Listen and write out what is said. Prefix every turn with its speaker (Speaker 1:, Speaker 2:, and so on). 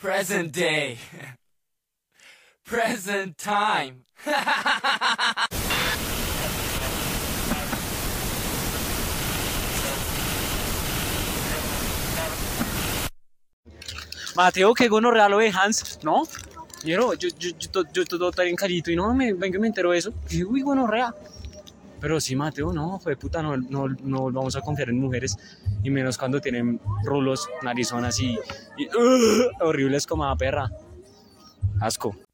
Speaker 1: Present day. Present time.
Speaker 2: Mateo, qué gonorrea lo de Hans, ¿no? Yo todo tan carito y vengo y me entero de eso. Y uy, gonorrea. Pero sí, Mateo, no, fue puta, no vamos a confiar en mujeres. Y menos cuando tienen rulos, narizonas y horribles como la perra. Asco.